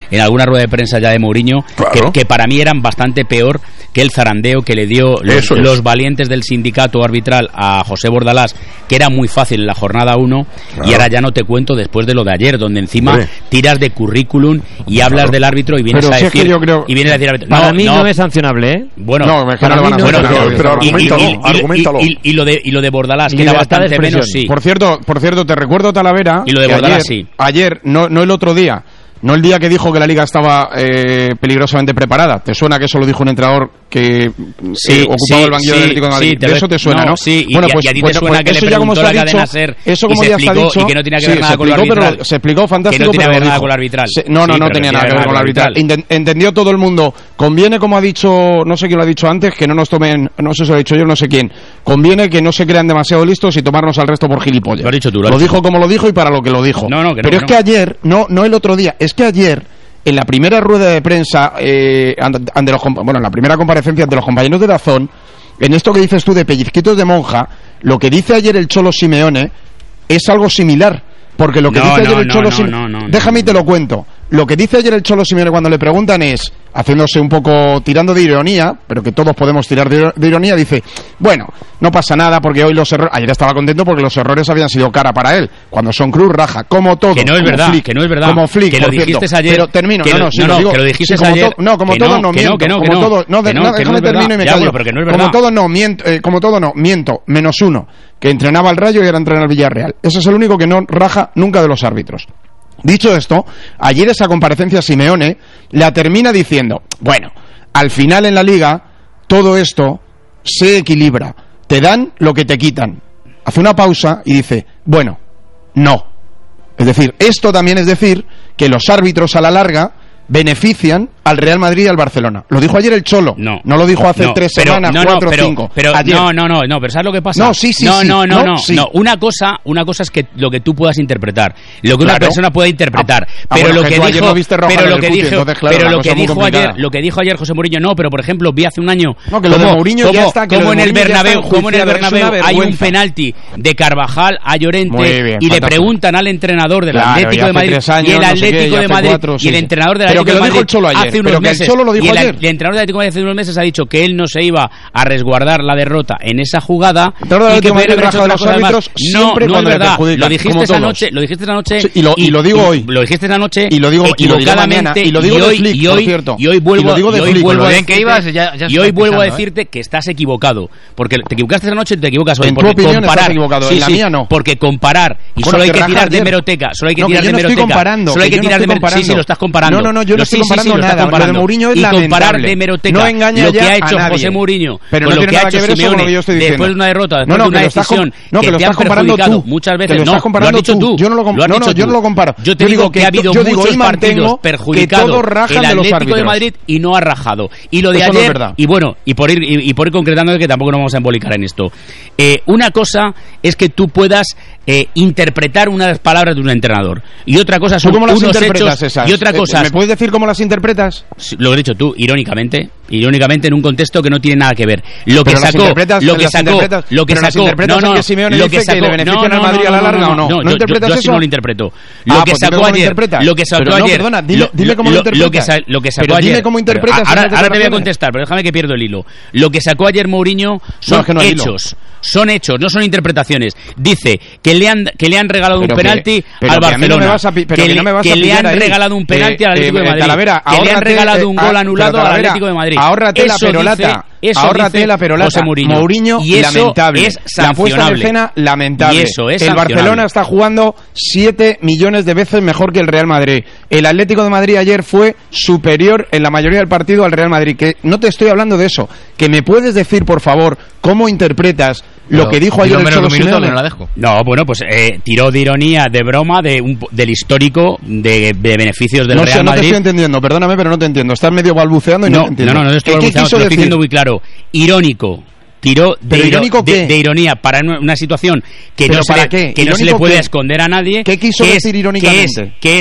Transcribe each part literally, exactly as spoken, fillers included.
en alguna rueda de prensa ya de Mourinho, claro. que, que para mí eran bastante peor que el zarandeo que le dio los, los valientes del sindicato arbitral a José Bordalás, que era muy fácil en la jornada uno, claro. y ahora ya no te cuento después de lo de ayer, donde encima Hombre. tiras de currículum y claro. hablas del árbitro y vienes pero a si decir... Es que yo creo... y vienes a decir árbitro, para no, mí no, no es sancionable, ¿eh? Bueno, no, es que no lo van a bueno, sancionar, pero, pero argumentalo, y, y, argumentalo. Y, y, y, y, lo de, y lo de Bordalás, que era bastante menos, sí. Por cierto, por cierto, te recuerdo, Talavera, y lo de Bordalás, ayer, sí. Ayer, no, no el otro día, no el día que dijo que la Liga estaba eh, peligrosamente preparada. ¿Te suena que eso lo dijo un entrenador que sí, eh, ocupaba sí, el banquillo sí, del Atlético de Madrid? Sí, de eso te suena, ¿no? ¿no? Sí, y, bueno, pues, y a ti te pues, suena pues, que eso le ya como preguntó se ha la dicho, cadena SER eso como y ya se está explicó dicho, y que no tenía que sí, ver nada se con lo explicó, arbitral. pero se explicó fantástico, que no tiene pero que ver lo nada dijo. con lo arbitral. Se, no, no, sí, no tenía nada que ver con lo arbitral. arbitral. Entendió todo el mundo. Conviene, como ha dicho, no sé quién lo ha dicho antes, que no nos tomen, no sé si lo ha dicho yo, no sé quién. Conviene que no se crean demasiado listos y tomarnos al resto por gilipollas. Lo has dicho tú, lo, lo has dijo dicho. como lo dijo y para lo que lo dijo. No, no, que no, pero que es no. que ayer, no, no el otro día, es que ayer en la primera rueda de prensa, eh, ante, ante los, bueno, en la primera comparecencia ante los compañeros de Dazón, en esto que dices tú de pellizquitos de monja, lo que dice ayer el Cholo Simeone es algo similar. Porque lo que no, dice no, ayer el no, Cholo no, Simeone... no, no, no, Déjame y no, te lo cuento. Lo que dice ayer el Cholo Simeone cuando le preguntan es, haciéndose un poco, tirando de ironía, pero que todos podemos tirar de, de ironía, dice, bueno, no pasa nada porque hoy los errores... Ayer estaba contento porque los errores habían sido cara para él. Cuando son Cruz, raja, como todo. Que no es como verdad, Flick, que no es verdad. Como Flick, que lo por dijiste cierto. ayer. Pero termino, que no, lo, no, sí, no, lo no, digo. que lo dijiste sí, como ayer. To, no, como que todo no, no que miento. no, que no, como que no, todo, no, que de, no, no, que déjame no es termino y me ya, callo. bueno, pero que no es como verdad. todo no miento, eh, como todo no miento, menos uno, que entrenaba al Rayo y era entrenar al Villarreal. Ese es el único que no raja nunca de los árbitros. Dicho esto, ayer esa comparecencia Simeone la termina diciendo, bueno, al final en la Liga todo esto se equilibra, te dan lo que te quitan. Hace una pausa y dice, bueno, no. Es decir, esto también es decir que los árbitros a la larga benefician al Real Madrid y al Barcelona. Lo dijo ayer el Cholo. No. No lo dijo hace no, tres pero, semanas, no, cuatro o pero, cinco. Pero, ayer. no, no, no, no, pero ¿sabes lo que pasa? No, sí, sí, no, sí. no, no, no, no, sí. no. Una cosa, una cosa es que lo que tú puedas interpretar, lo que claro. una persona pueda interpretar, ah, pero, ah, bueno, lo que que ayer dijo, no viste roja pero en lo el que Cuti, dijo, entonces, claro, pero la lo que cosa muy dijo complicada. ayer, lo que dijo ayer José Mourinho, no, pero por ejemplo, vi hace un año no, que lo como, de Mourinho como, ya está, que como lo de en el Mourinho ya Bernabéu, está como en el enjuiciado, Bernabéu hay un penalti de Carvajal a Llorente bien, y fantástico. le preguntan al entrenador del claro, Atlético de Madrid años, y el no sé Atlético qué, de Madrid cuatro, y sí, el sí. entrenador del pero Atlético de Madrid el Cholo ayer, hace unos pero que meses el Cholo lo dijo y el, ayer. el entrenador del Atlético de Madrid hace unos meses ha dicho que él no se iba a resguardar la derrota en esa jugada y que podría haber hecho otra cosa más. No, no es verdad. Lo dijiste esa noche, lo dijiste esa noche sí, y, lo, y lo digo hoy. Lo dijiste esa noche y lo digo equivocadamente y lo digo y de hoy Flick, y hoy, por cierto. y hoy vuelvo y lo digo de y hoy Flick, vuelvo a bien que ibas, ya, ya y hoy vuelvo a pisando, decirte ¿eh? que estás equivocado porque te equivocaste esa noche y te equivocas hoy en tu porque opinión comparar, estás equivocado, sí, en la sí, mía no, porque comparar y bueno, solo hay que que tirar de ayer. hemeroteca solo hay que no, tirar que de yo no hemeroteca estoy comparando, solo hay que que tirar yo no de estoy hemeroteca sí, sí, lo estás comparando no, no, no, yo no estoy sí, sí, comparando sí, lo estás nada, comparando. lo de Mourinho es y comparar lamentable. de hemeroteca No engaña lo que ya ha hecho a nadie. José Mourinho pero con no lo tiene que ha nada que hecho ver eso con lo que yo Simeone estoy diciendo. después de una derrota no, después no, de una que lo estás decisión no, que que lo te ha estás comparando perjudicado tú muchas veces que lo estás no comparando lo has dicho tú yo no lo lo has no, dicho no, yo tú. no lo comparo Yo te digo que ha habido yo digo, muchos y partidos mantengo perjudicados que todos rajan el de los Atlético de árbitros. Madrid y no ha rajado y lo de Eso no es ayer verdad. y bueno y por ir y por ir concretando que tampoco nos vamos a embolicar en esto eh, una cosa es que tú puedas eh, interpretar unas palabras de un entrenador y otra cosa son ¿Tú cómo las unos interpretas hechos esas? y otra cosa ¿Me puedes decir cómo las interpretas? lo he dicho tú irónicamente irónicamente en un contexto que no tiene nada que ver lo que pero sacó las lo que las sacó lo que pero sacó las no no que Simeone lo dice que sacó que le benefician no, al Madrid no, a la larga no, o no no no yo, interpretas yo, yo eso así no lo interpreto lo ah, que pues sacó ayer lo que sacó pero no, ayer perdona dime, lo, dime cómo lo, lo, interpretas lo que, sa, lo que sacó pero ayer dime cómo interpretas ahora, ahora te voy a contestar pero déjame que pierdo el hilo lo que sacó ayer Mourinho son no, es que no hechos son hechos no son interpretaciones dice que le han que le han regalado pero un penalti que, al Barcelona no que, que, no que le han ahí. regalado un penalti eh, al Atlético eh, de Madrid Talavera, que le han regalado eh, un gol anulado al Atlético de Madrid ahórrate la perolata ahórrate la perolata Mourinho y eso lamentable es la puesta en escena lamentable y eso es el Barcelona está jugando siete millones de veces mejor que el Real Madrid el Atlético de Madrid ayer fue superior en la mayoría del partido al Real Madrid que no te estoy hablando de eso que me puedes decir por favor cómo interpretas lo pero, que dijo ayer el Cholo Simeone. No la dejo. No, bueno, pues eh, tiró de ironía, de broma, de un, del histórico de, de beneficios del no Real sé, Madrid. No te estoy entendiendo, perdóname, pero no te entiendo. Estás medio balbuceando y no, no te entiendo. No, no, no estoy balbuceando, te lo estoy diciendo muy claro. Irónico. Tiró de, iro, de, de ironía para una situación que, no se, le, que no se le puede qué? esconder a nadie. ¿Qué quiso que decir es, irónicamente? Que es, que es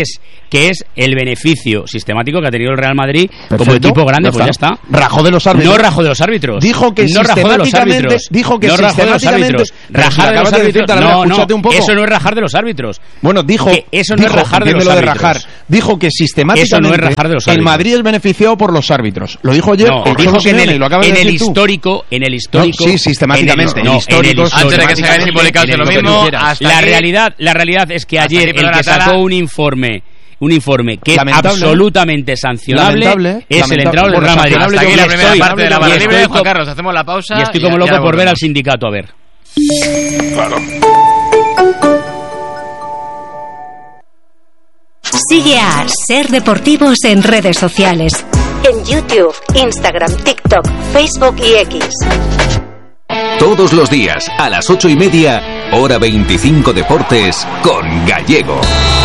que es el beneficio sistemático que ha tenido el Real Madrid. Perfecto, como equipo grande, ya pues está. ya está. Rajó de los árbitros. No rajó de los árbitros. Dijo que no rajó de los árbitros. Dijo que no rajó de los árbitros. Rajar de los árbitros. No, no, un poco. Eso no es rajar de los árbitros. Bueno, dijo que eso no dijo, es rajar de los árbitros. De rajar. Dijo que sistemáticamente eso no es rajar de los árbitros. El Madrid es beneficiado por los árbitros. Lo dijo ayer. No, dijo que en el, en el histórico, en el histórico, no, sí, sistemáticamente. En el, no, histórico, en el, antes de que se hagan simbólicamente lo mismo. La realidad, la realidad es que ayer el que sacó un informe un informe que lamentable, es absolutamente sancionable lamentable, es el entrenador del Real Madrid. Hasta aquí la primera parte de la barra libre. Juan Carlos, hacemos la pausa. Y estoy como loco por ver al sindicato, a ver. Claro. Sigue a Ser Deportivos en redes sociales. En YouTube, Instagram, TikTok, Facebook y X. Todos los días, a las ocho y media, hora veinticinco Deportes, con Gallego.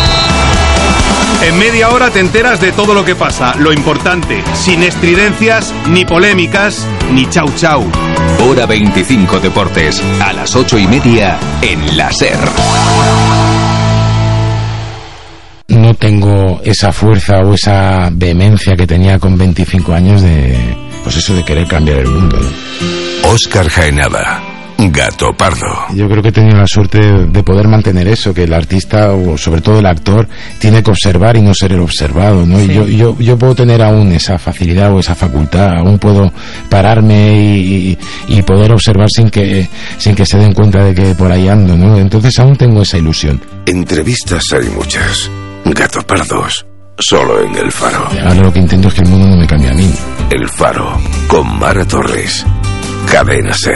En media hora te enteras de todo lo que pasa, lo importante, sin estridencias, ni polémicas, ni chau chau. Hora veinticinco Deportes, a las ocho y media, en la SER. No tengo esa fuerza o esa vehemencia que tenía con veinticinco años de, pues eso, de querer cambiar el mundo, ¿no? Óscar Jaenada, Gato Pardo. Yo creo que he tenido la suerte de poder mantener eso, que el artista, o sobre todo el actor, tiene que observar y no ser el observado, ¿no? Sí. Y yo, yo, yo puedo tener aún esa facilidad o esa facultad, aún puedo pararme y, y, y poder observar sin que, sin que se den cuenta de que por ahí ando, ¿no? Entonces aún tengo esa ilusión. Entrevistas hay muchas. Gato Pardos, solo en El Faro. Ahora lo que intento es que el mundo no me cambie a mí. El Faro, con Mara Torres. Cadena SER.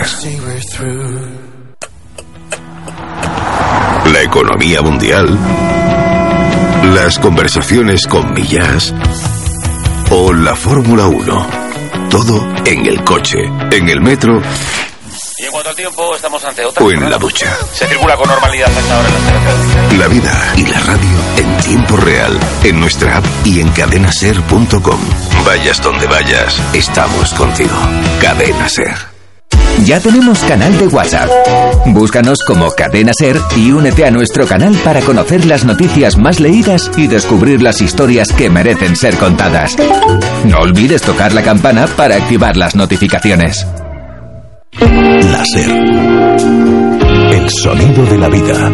La economía mundial, las conversaciones con Millás o la Fórmula uno. Todo en el coche, en el metro. Y en cuanto al tiempo, estamos ante otra. O en la ducha. Se circula con normalidad hasta ahora en las carreteras. La vida y la radio en tiempo real, en nuestra app y en cadena ser punto com. Vayas donde vayas, estamos contigo. Cadena SER. Ya tenemos canal de WhatsApp. Búscanos como Cadena SER y únete a nuestro canal para conocer las noticias más leídas y descubrir las historias que merecen ser contadas. No olvides tocar la campana para activar las notificaciones. La SER. El sonido de la vida.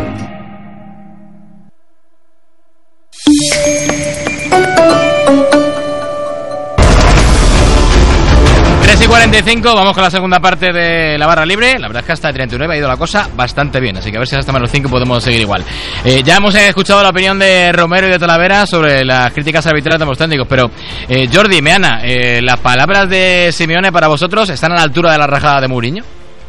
tres y cuarenta y cinco, vamos con la segunda parte de la barra libre. La verdad es que hasta el treinta y nueve ha ido la cosa bastante bien, así que a ver si hasta menos cinco podemos seguir igual. Eh, ya hemos escuchado la opinión de Romero y de Talavera sobre las críticas arbitrales de los técnicos, pero eh, Jordi, Meana, eh, ¿las palabras de Simeone para vosotros están a la altura de la rajada de Mourinho?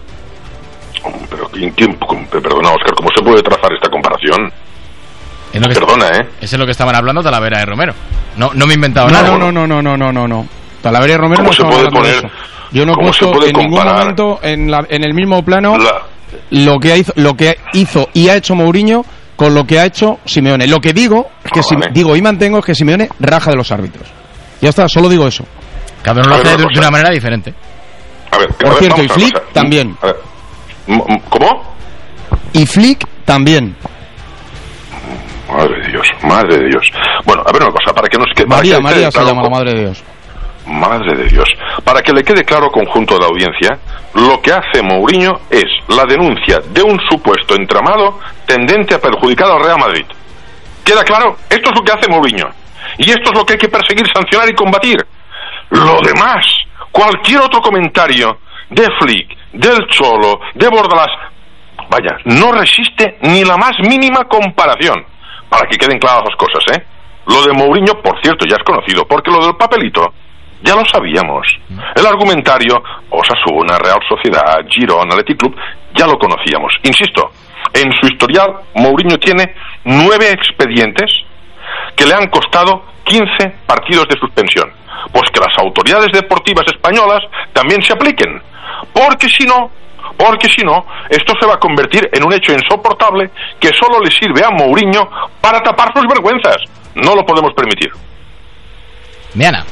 Pero ¿en tiempo? Perdona, Óscar, ¿cómo se puede trazar esta comparación? Es lo que Perdona, está, ¿eh? Eso es lo que estaban hablando Talavera y Romero. No, no me he inventado no, nada. No, no, no, no, no, no, no. Talavera y Romero no se puede poner, eso. Yo no he puesto en ningún momento en, la, en el mismo plano la... lo que hizo, lo que hizo y ha hecho Mourinho con lo que ha hecho Simeone. Lo que digo es que ah, vale. si, digo y mantengo es que Simeone raja de los árbitros. Ya está, solo digo eso. Cada uno lo hace de, de una manera diferente. A ver, por a ver, cierto, y Flick a también. A ver. ¿Cómo? Y Flick también. Madre de Dios, madre de Dios. Bueno, a ver una cosa, para que nos quede... María, que María se claro, llama la madre de Dios. Madre de Dios. Para que le quede claro conjunto de la audiencia, lo que hace Mourinho es la denuncia de un supuesto entramado tendente a perjudicar al Real Madrid. ¿Queda claro? Esto es lo que hace Mourinho. Y esto es lo que hay que perseguir, sancionar y combatir. Lo demás, cualquier otro comentario de Flick, del Cholo, de Bordalás, vaya, no resiste ni la más mínima comparación. Para que queden claras las cosas, ¿eh? Lo de Mourinho, por cierto, ya es conocido, porque lo del papelito ya lo sabíamos. El argumentario, Osasuna, Real Sociedad, Girona, Athletic Club, ya lo conocíamos. Insisto, en su historial, Mourinho tiene nueve expedientes que le han costado quince partidos de suspensión. Pues que las autoridades deportivas españolas también se apliquen. Porque si no, porque si no, esto se va a convertir en un hecho insoportable que solo le sirve a Mourinho para tapar sus vergüenzas. No lo podemos permitir. Meana.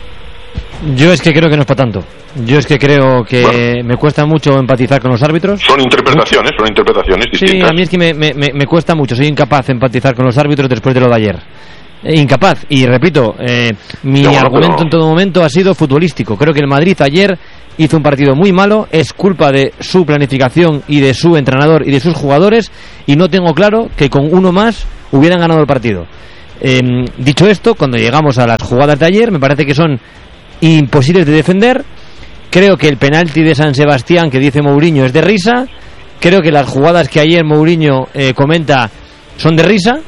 Yo es que creo que no es para tanto. Yo es que creo que bueno, me cuesta mucho empatizar con los árbitros. Son interpretaciones, son interpretaciones distintas. Sí, a mí es que me, me, me cuesta mucho. Soy incapaz de empatizar con los árbitros después de lo de ayer. incapaz. Y repito, eh, mi bueno, argumento pero... en todo momento ha sido futbolístico. Creo que el Madrid ayer hizo un partido muy malo, es culpa de su planificación y de su entrenador y de sus jugadores, y no tengo claro que con uno más hubieran ganado el partido. Eh, dicho esto, cuando llegamos a las jugadas de ayer, me parece que son imposibles de defender. Creo que el penalti de San Sebastián que dice Mourinho es de risa. Creo que las jugadas que ayer Mourinho eh, comenta son de risa.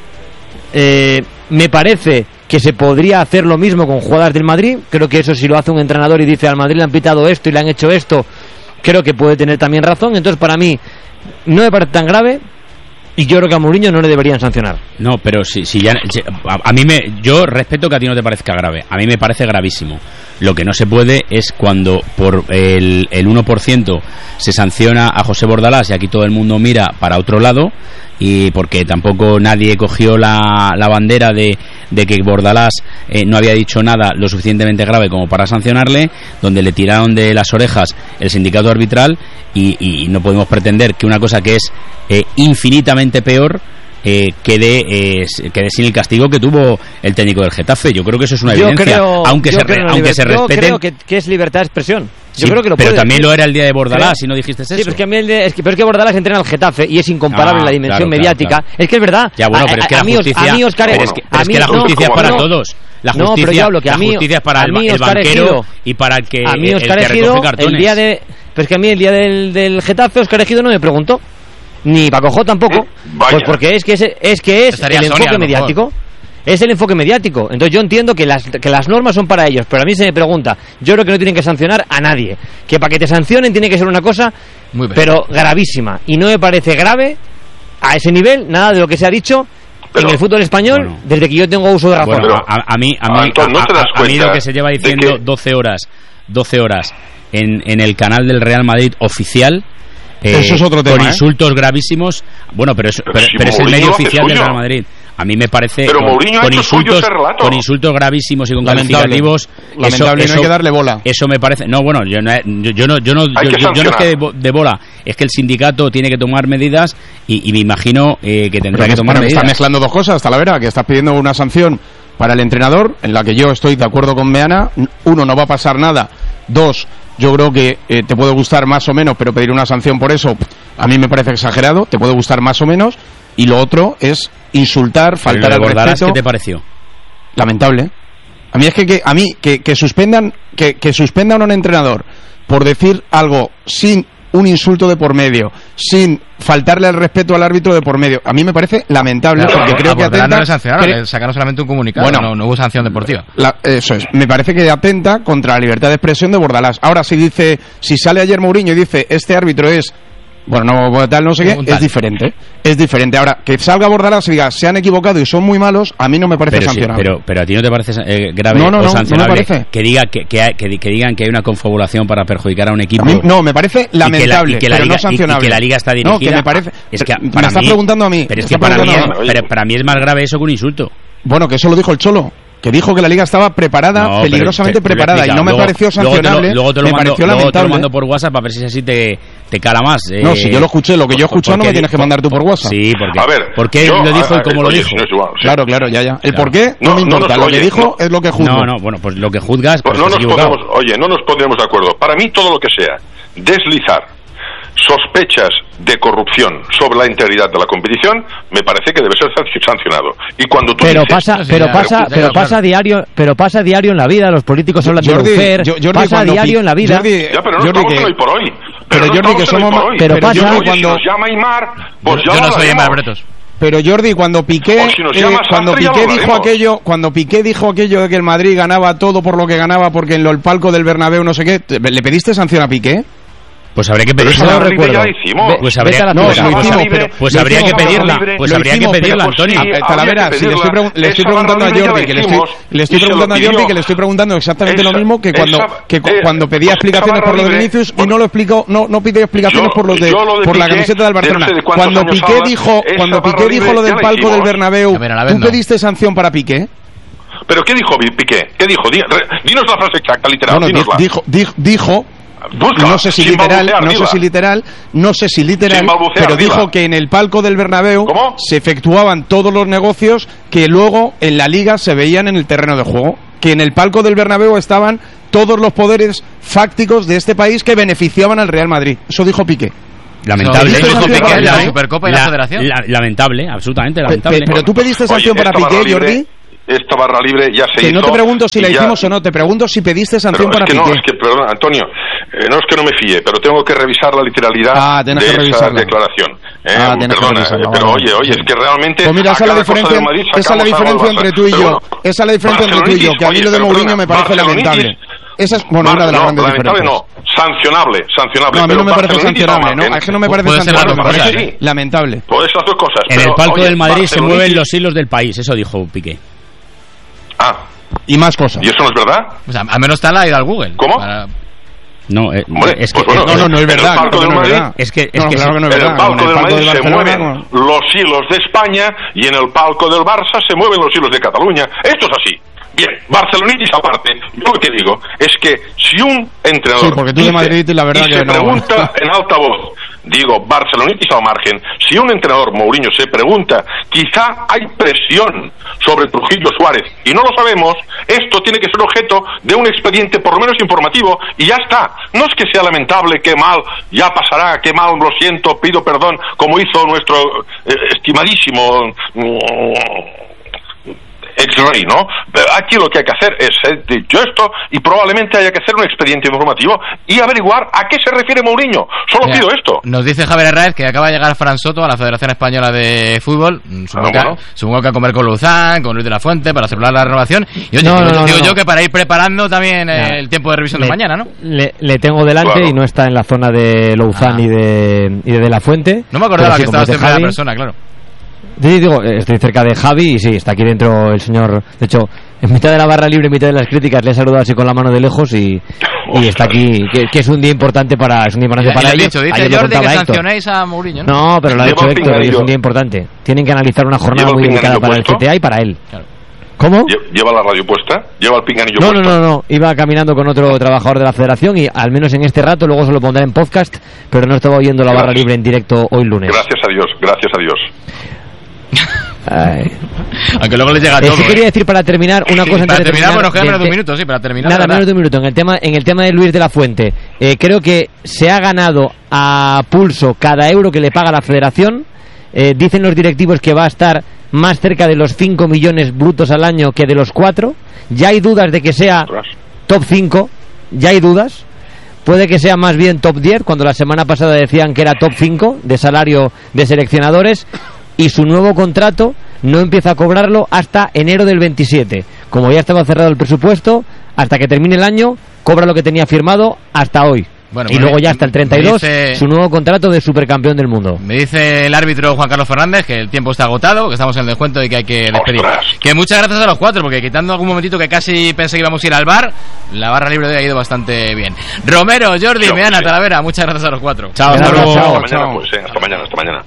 Eh, me parece que se podría hacer lo mismo con jugadas del Madrid. Creo que eso, si lo hace un entrenador y dice al Madrid le han pitado esto y le han hecho esto, creo que puede tener también razón. Entonces, para mí, no me parece tan grave. Y yo creo que a Mourinho no le deberían sancionar. No, pero si, si ya... A, a mí me... Yo respeto que a ti no te parezca grave. A mí me parece gravísimo. Lo que no se puede es cuando por el, el uno por ciento se sanciona a José Bordalás y aquí todo el mundo mira para otro lado, y porque tampoco nadie cogió la, la bandera de, de que Bordalás eh, no había dicho nada lo suficientemente grave como para sancionarle, donde le tiraron de las orejas el sindicato arbitral, y, y no podemos pretender que una cosa que es eh, infinitamente peor eh, quede, eh, quede sin el castigo que tuvo el técnico del Getafe. Yo creo que eso es una yo evidencia, creo, aunque, se, re, aunque se respeten. Yo creo que, que es libertad de expresión. Yo sí, creo que lo pero puede también decir. lo era el día de Bordalás, pero, si no dijiste eso. Sí, pero es que, a mí el de, es que, pero es que Bordalás entrena al Getafe y es incomparable ah, en la dimensión claro, mediática. Claro, claro. Es que es verdad. Ya, bueno, pero es que la justicia, a mí Oscar, pero es que, pero es mí, que la justicia no, es para no, todos. La no, justicia, pero yo hablo que a mí, la justicia es para a el, mí el banquero Ejido, y para el que, a mí Oscar el que Ejido, recoge cartones. El día de, pero es que a mí el día del, del Getafe, Oscar Ejido no me preguntó. Ni Paco Jó tampoco. Vaya. Pues porque es que es, es, que es el enfoque Sonia, mediático. Es el enfoque mediático. Entonces yo entiendo que las, que las normas son para ellos, pero a mí se me pregunta, yo creo que no tienen que sancionar a nadie. Que para que te sancionen tiene que ser una cosa Muy pero gravísima. Y no me parece grave a ese nivel nada de lo que se ha dicho pero, en el fútbol español bueno, desde que yo tengo uso de razón. Bueno, a, a mí, a, mí, Anton, ¿no a, a, a mí lo que se lleva diciendo doce horas doce horas en, en el canal del Real Madrid oficial, eh, eso es otro tema, con ¿eh? insultos gravísimos. Bueno, pero es, pero, pero, si pero es el medio oficial del Real Madrid. A mí me parece pero con, Mourinho con ha hecho insultos suyo ese relato. con insultos gravísimos y con lamentable, calificativos. Lamentable, eso, no hay que darle bola. Eso me parece. No, bueno, yo no, yo, yo no, yo no, yo, yo, yo no es que de, de bola. Es que el sindicato tiene que tomar medidas y, y me imagino eh, que tendrá que tomar pero medidas. Está mezclando dos cosas, Talavera, que estás pidiendo una sanción para el entrenador, en la que yo estoy de acuerdo con Meana. Uno, no va a pasar nada. Dos, yo creo que eh, te puede gustar más o menos, pero pedir una sanción por eso a mí me parece exagerado. Te puede gustar más o menos. Y lo otro es insultar, faltar al respeto. ¿Qué te pareció? Lamentable. A mí es que, que a mí que, que suspendan que, que suspendan a un entrenador por decir algo sin un insulto de por medio, sin faltarle al respeto al árbitro de por medio, a mí me parece lamentable, claro, porque creo que atenta. No le sancionaron, cre- sacaron solamente un comunicado, bueno, no, no hubo sanción deportiva. La, eso es, me parece que atenta contra la libertad de expresión de Bordalás. Ahora, si dice, si sale ayer Mourinho y dice este árbitro es bueno, no tal, no sé qué, es diferente. Es diferente. Ahora, que salga Bordalás y diga, se han equivocado y son muy malos, a mí no me parece pero sancionable. Sí, pero, pero a ti no te parece eh, grave no, no, o no, sancionable no me parece. que, diga, que, que, que, que digan que hay una confabulación para perjudicar a un equipo. A mí, no, me parece lamentable, y que la, y que la pero liga, no sancionable. Y, y que la liga está dirigida. No, que me parece. Es que me para estás mí, preguntando a mí. Pero es que para mí, es, pero para mí es más grave eso que un insulto. Bueno, que eso lo dijo el Cholo. Que dijo que la liga estaba preparada, no, peligrosamente te, te preparada, y no me luego, pareció sancionable. Luego te lo, luego te lo me mando, pareció luego lamentable. te lo mando por WhatsApp a ver si así te, te cala más. Eh, no, si yo lo escuché, lo que yo he escuchado no me tienes que mandar tú por WhatsApp. Sí, porque. A ver, ¿por qué yo, lo dijo a, y cómo oye, lo dijo? No es igual, sí. Claro, claro, ya, ya. El claro. por qué no, no me importa. No, lo que oye, dijo no, es lo que juzgo. No, no, bueno, pues lo que juzgas. Pues no nos podemos, oye, no nos pondremos de acuerdo. Para mí, todo lo que sea deslizar sospechas de corrupción sobre la integridad de la competición me parece que debe ser sancionado. Y cuando tú pero dices, pasa pero sí, pasa pero, pero pasa diario pero pasa diario en la vida, los políticos hablan de Lufer, pasa diario en la vida. Jordi, ya, pero no Jordi estamos que, hoy por hoy. Pero, pero no Jordi que somos por hoy. pero, pero pasa oye, cuando si nos llama Aymar, pues yo, ya yo no soy Aymar Bretos. Pero Jordi, cuando Piqué si eh, cuando Piqué dijo aquello, cuando Piqué dijo aquello de que el Madrid ganaba todo por lo que ganaba porque en lo, el palco del Bernabéu no sé qué, ¿le pediste sanción a Piqué? Pues habría que pedirla. No recuerdo. Pues habría, no, pues, lo hicimos, pero, pues habría que pedirla. Pues habría que pedirla, Antonio. Talavera, si le estoy, pregun- le estoy preguntando a Jordi, que le estoy, le estoy preguntando a Jordi que le estoy preguntando exactamente esa, lo mismo que cuando esa, que eh, cuando pedía explicaciones por lo de Vinicius y no lo explicó, no no pidió explicaciones yo, por lo de, lo de por Piqué, la camiseta del Barcelona. De cuando Piqué dijo, cuando Piqué dijo lo del palco del Bernabéu, ¿tú pediste sanción para Piqué? ¿Pero qué dijo Piqué? ¿Qué dijo? Dinos la frase exacta, literal. Bueno, dijo, dijo, dijo Busca, no sé si literal, no sé si literal, no sé si literal, pero arriba. Dijo que en el palco del Bernabéu ¿Cómo? se efectuaban todos los negocios que luego en la Liga se veían en el terreno de juego. Que en el palco del Bernabéu estaban todos los poderes fácticos de este país que beneficiaban al Real Madrid. Eso dijo Piqué. Lamentable. Eso dijo Piqué, la Supercopa y la, la Federación. La, lamentable, absolutamente lamentable. Pero, pero tú pediste sanción Oye, para Piqué, Jordi. Esta barra libre ya se que hizo. No te pregunto si la ya... hicimos o no, te pregunto si pediste sanción pero para es que Piqué. No, es que, perdón, Antonio, eh, no es que no me fíe, pero tengo que revisar la literalidad ah, de que esa revisarla. declaración. Eh, ah, perdona, eh, pero vale. oye, oye, es que realmente. Pues mira, esa es la diferencia, Madrid, esa la diferencia entre tú y yo. Esa es la diferencia entre tú y yo, que a mí lo de Mourinho me parece lamentable. Esa es, bueno, una de las grandes diferencias. No, sancionable, sancionable. No, a mí no me parece sancionable, ¿no? Es que no me parece sancionable, me parece sí. lamentable. Pues esas dos cosas. En el palco del Madrid se mueven los hilos del país, eso dijo Piqué. Ah. Y más cosas. ¿Y eso no es verdad? O sea, al menos está la ida al Google. ¿Cómo? Para... No, eh, Hombre, es que pues bueno, no, no, no es verdad. En el palco del Madrid, es que, es no, que claro sí. que no es verdad. En el palco del Madrid se mueven como... los hilos de España y en el palco del Barça se mueven los hilos de Cataluña. Esto es así. Bien, barcelonitis aparte, yo lo que digo es que si un entrenador sí, porque tú de Madrid, la verdad y que se no. pregunta en alta voz, digo, barcelonitis al margen, si un entrenador, Mourinho, se pregunta, quizá hay presión sobre Trujillo Suárez y no lo sabemos, esto tiene que ser objeto de un expediente por lo menos informativo y ya está. No es que sea lamentable, qué mal, ya pasará, qué mal, lo siento, pido perdón, como hizo nuestro eh, estimadísimo ex-rey, ¿no? Pero aquí lo que hay que hacer es, eh, dicho esto, y probablemente haya que hacer un expediente informativo y averiguar a qué se refiere Mourinho. Solo Mira, pido esto. Nos dice Javier Herráez que acaba de llegar Fran Soto a la Federación Española de Fútbol. Supongo, ah, bueno. que, supongo que a comer con Luzán, con Luis de la Fuente, para celebrar la renovación. Y oye, no, no, no, digo no, yo no. que para ir preparando también no. el tiempo de revisión le, de mañana, ¿no? Le, le tengo delante claro. y no está en la zona de Luzán ah. y, de, y de De la Fuente. No me acordaba que estaba en primera persona, claro. Sí, digo, estoy cerca de Javi y sí, está aquí dentro el señor. De hecho, en mitad de la barra libre, en mitad de las críticas, le he saludado así con la mano de lejos y, y está aquí, que, que es un día importante para, es un día importante para ellos. Dicho, dice Jordi que sancionéis a Mourinho, ¿no? No, pero lo ha dicho Héctor y es un día importante. Tienen que analizar una jornada muy delicada para el C T A y para él. Claro. ¿Cómo? ¿Lleva la radio puesta? ¿Lleva el pinganillo no, puesto? No, no, no, iba caminando con otro trabajador de la federación y al menos en este rato, luego se lo pondré en podcast, pero no estaba oyendo la barra libre en directo hoy lunes. Gracias a Dios, gracias a Dios. Ay. Aunque luego les llega todo. Eh, sí quería decir para terminar una cosa. Sí, para terminar, bueno, queda de, menos de un minuto, sí, para terminar. Nada, menos de un minuto. En el tema, en el tema de Luis de la Fuente, eh, creo que se ha ganado a pulso cada euro que le paga la Federación. Eh, dicen los directivos que va a estar más cerca de los cinco millones brutos al año que de los cuatro. Ya hay dudas de que sea top cinco. Ya hay dudas. Puede que sea más bien top diez, cuando la semana pasada decían que era top cinco de salario de seleccionadores. Y su nuevo contrato no empieza a cobrarlo hasta enero del veintisiete. Como ya estaba cerrado el presupuesto, hasta que termine el año, cobra lo que tenía firmado hasta hoy. Bueno, y luego ya hasta el treinta y dos, dice, su nuevo contrato de supercampeón del mundo. Me dice el árbitro Juan Carlos Fernández que el tiempo está agotado, que estamos en el descuento y que hay que despedir. ¡Ostras! Que muchas gracias a los cuatro, porque quitando algún momentito que casi pensé que íbamos a ir al bar, la barra libre de hoy ha ido bastante bien. Romero, Jordi, Yo, Meana, sí. Talavera, muchas gracias a los cuatro. Chao, hasta, chao, chao, hasta mañana, pues, eh, hasta mañana, hasta mañana.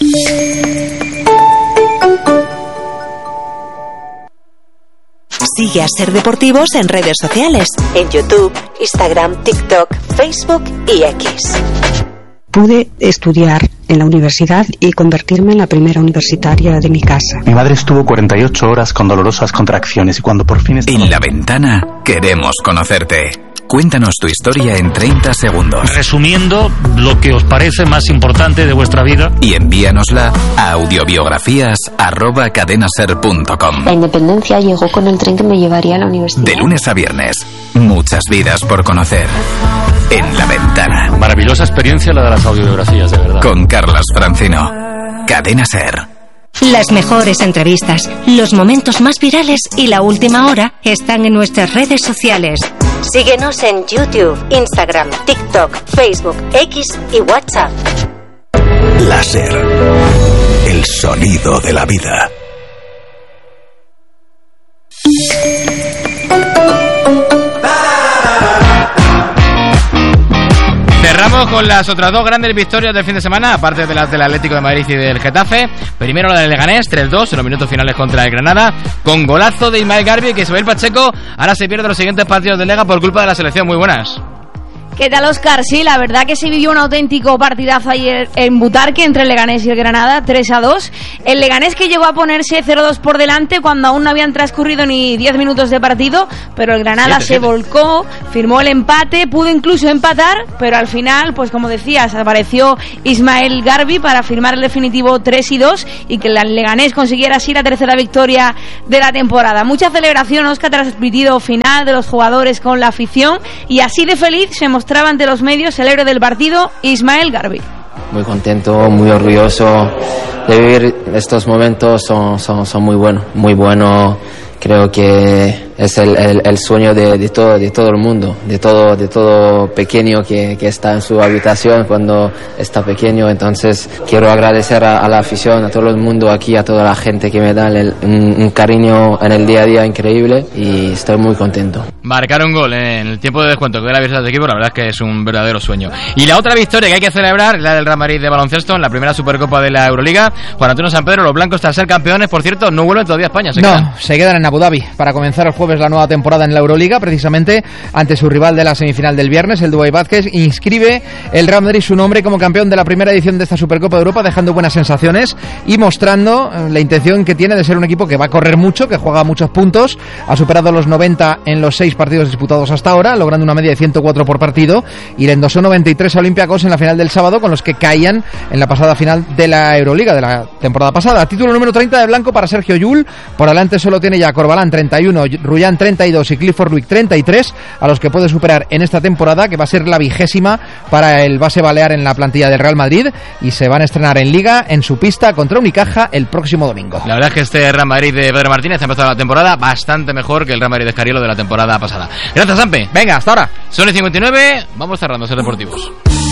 Sigue a Ser Deportivos en redes sociales, en YouTube, Instagram, TikTok, Facebook y X. Pude estudiar en la universidad y convertirme en la primera universitaria de mi casa. Mi madre estuvo cuarenta y ocho horas con dolorosas contracciones y cuando por fin... En La Ventana queremos conocerte. Cuéntanos tu historia en treinta segundos. Resumiendo lo que os parece más importante de vuestra vida. Y envíanosla a audiobiografías arroba cadenaser punto com. La independencia llegó con el tren que me llevaría a la universidad. De lunes a viernes, muchas vidas por conocer. En La Ventana. Maravillosa experiencia la de las audiobiografías, de verdad. Con Carlas Francino. Cadena Ser. Las mejores entrevistas, los momentos más virales y la última hora están en nuestras redes sociales. Síguenos en YouTube, Instagram, TikTok, Facebook, X y WhatsApp. Láser. El sonido de la vida. Cerramos con las otras dos grandes victorias del fin de semana, aparte de las del Atlético de Madrid y del Getafe. Primero la del Leganés, tres dos en los minutos finales contra el Granada, con golazo de Ismael Garbi, que Ismael Pacheco ahora se pierde los siguientes partidos de Liga por culpa de la selección. Muy buenas. ¿Qué tal, Óscar? Sí, la verdad que se vivió un auténtico partidazo ayer en Butarque entre el Leganés y el Granada, tres a dos. El Leganés que llegó a ponerse cero dos por delante cuando aún no habían transcurrido ni diez minutos de partido, pero el Granada siete, se siete. volcó, firmó el empate, pudo incluso empatar, pero al final, pues como decías, apareció Ismael Garbi para firmar el definitivo tres y dos y que el Leganés consiguiera así la tercera victoria de la temporada. Mucha celebración, Óscar, tras el pitido final de los jugadores con la afición, y así de feliz se mostró mostraba ante los medios el héroe del partido, Ismael Garbi. Muy contento, muy orgulloso de vivir estos momentos, son, son, son muy buenos, muy buenos. Creo que es el, el, el sueño de, de todo de todo el mundo, de todo de todo pequeño que, que está en su habitación cuando está pequeño. Entonces quiero agradecer a, a la afición, a todo el mundo aquí, a toda la gente que me da el, un, un cariño en el día a día increíble, y estoy muy contento. Marcar un gol en el tiempo de descuento que da la victoria del equipo, la verdad es que es un verdadero sueño. Y la otra victoria que hay que celebrar es la del Real Madrid de baloncesto en la primera Supercopa de la Euroliga. Juan Antonio San Pedro, los blancos, tras ser campeones, por cierto, no vuelven todavía a España. ¿Se no, quedan? se quedan en Abu Dhabi para comenzar el jueves la nueva temporada en la Euroliga, precisamente ante su rival de la semifinal del viernes, el Dubái Vázquez. Inscribe el Real Madrid su nombre como campeón de la primera edición de esta Supercopa de Europa, dejando buenas sensaciones y mostrando la intención que tiene de ser un equipo que va a correr mucho, que juega muchos puntos. Ha superado los noventa en los seis partidos disputados hasta ahora, logrando una media de ciento cuatro por partido, y le endosó noventa y tres a Olympiacos en la final del sábado, con los que caían en la pasada final de la Euroliga de la temporada pasada. Título número treinta de blanco para Sergio Llull. Por delante solo tiene ya Corbalán treinta y uno, Rullán treinta y dos y Clifford Luick treinta y tres, a los que puede superar en esta temporada, que va a ser la vigésima para el base balear en la plantilla del Real Madrid, y se van a estrenar en Liga en su pista contra Unicaja el próximo domingo. La verdad es que este Real Madrid de Pedro Martínez ha empezado la temporada bastante mejor que el Real Madrid de Escariolo de la temporada pasada. Gracias, Sampe. Venga, hasta ahora. Son y cincuenta y nueve, vamos cerrando Ser Deportivos.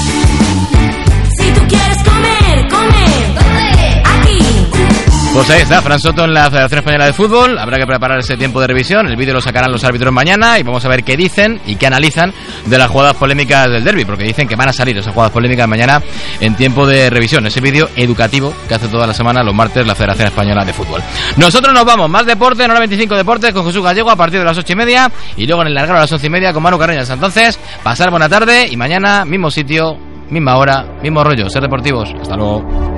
Si tú quieres comer, comer, aquí. Pues ahí está, Fran Soto en la Federación Española de Fútbol. Habrá que preparar ese tiempo de revisión. El vídeo lo sacarán los árbitros mañana y vamos a ver qué dicen y qué analizan de las jugadas polémicas del derbi, porque dicen que van a salir esas jugadas polémicas mañana en tiempo de revisión. Ese vídeo educativo que hace toda la semana, los martes, la Federación Española de Fútbol. Nosotros nos vamos, más deporte, en hora veinticinco Deportes con Jesús Gallego a partir de las ocho y media, y luego en el largado a las once y media con Manu Carreñas. Entonces, pasar buena tarde y mañana mismo sitio, misma hora, mismo rollo. Ser Deportivos. Hasta luego.